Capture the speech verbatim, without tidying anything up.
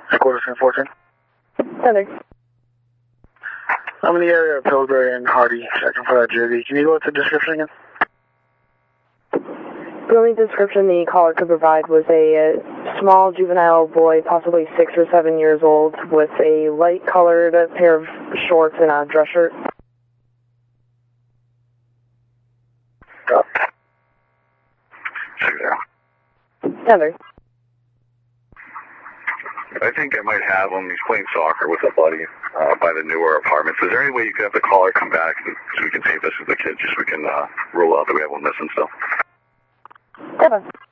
Quarter ten fourteen. Heather. I'm in the area of Pillsbury and Hardy, checking for that jersey. Can you go with the description again? The only description the caller could provide was a uh, small juvenile boy, possibly six or seven years old, with a light-colored pair of shorts and a dress shirt. Stop. Six zero. Heather. I think I might have him. He's playing soccer with a buddy uh, by the newer apartments. Is there any way you could have the caller come back so we can save this as the kid, just so we can uh, rule out that we have one missing still? Heather.